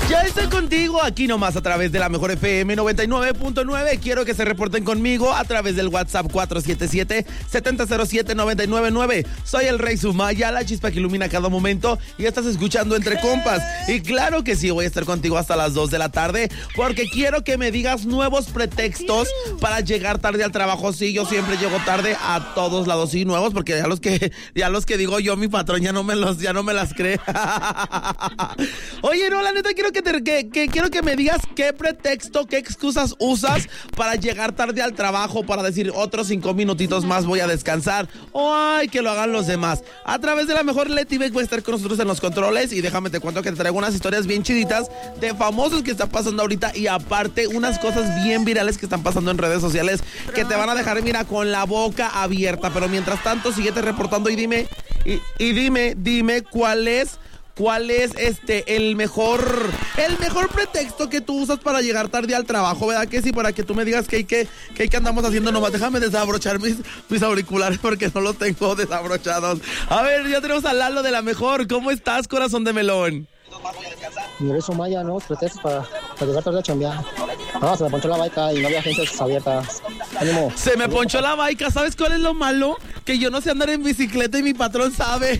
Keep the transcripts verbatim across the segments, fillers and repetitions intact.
Ya estoy contigo aquí nomás a través de la Mejor F M noventa y nueve punto nueve. Quiero que se reporten conmigo a través del WhatsApp cuatro siete siete, siete cero cero siete, nueve nueve nueve. Soy el Rey Sumaya, la chispa que ilumina cada momento, y estás escuchando Entre Compas. Y claro que sí, voy a estar contigo hasta las dos de la tarde porque quiero que me digas nuevos pretextos para llegar tarde al trabajo. Sí, yo siempre llego tarde a todos lados, sí, nuevos, porque ya los que ya los que digo yo, mi patrón ya no me los ya no me las cree. Oye, no, la neta quiero que, te, que, que quiero que me digas qué pretexto, qué excusas usas para llegar tarde al trabajo, para decir otros cinco minutitos más voy a descansar, o ay, que lo hagan los demás. A través de la Mejor, Leti Beck va a estar con nosotros en los controles, y déjame te cuento que te traigo unas historias bien chiditas de famosos que están pasando ahorita, y aparte unas cosas bien virales que están pasando en redes sociales que te van a dejar, mira, con la boca abierta. Pero mientras tanto, síguete reportando y dime, y, y dime, dime cuál es ¿Cuál es este el mejor el mejor pretexto que tú usas para llegar tarde al trabajo? ¿Verdad que sí? Para que tú me digas qué que, que, que andamos haciendo nomás. Déjame desabrochar mis, mis auriculares porque no los tengo desabrochados. A ver, ya tenemos a Lalo de la Mejor. ¿Cómo estás, corazón de melón? Mi Rey Sumaya, ¿no? Pretextos para, para llegar tarde a chambear. No, se me ponchó la baica y no había agencias abiertas. ¡Ánimo! Se me ponchó la baica. ¿Sabes cuál es lo malo? Que yo no sé andar en bicicleta y mi patrón sabe.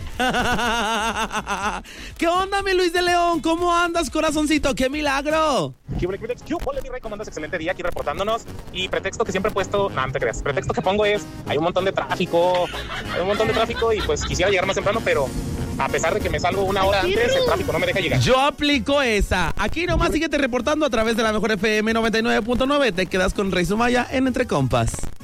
¿Qué onda, mi Luis de León? ¿Cómo andas, corazoncito? ¡Qué milagro! Hola, mi Rey, ¿cómo andas? Excelente día aquí reportándonos. Y pretexto que siempre he puesto, no, no te creas. Pretexto que pongo es, hay un montón de tráfico, hay un montón de tráfico y pues quisiera llegar más temprano, pero a pesar de que me salgo una hora antes, el tráfico no me deja llegar. Yo aplico esa. Aquí nomás síguete reportando a través de la Mejor F M noventa y nueve punto nueve. Te quedas con Rey Sumaya en Entre Compas.